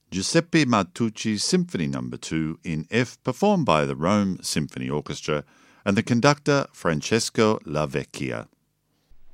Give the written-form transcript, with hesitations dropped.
Giuseppe Martucci's Symphony No. 2 in F, performed by the Rome Symphony Orchestra and the conductor Francesco Lavecchia.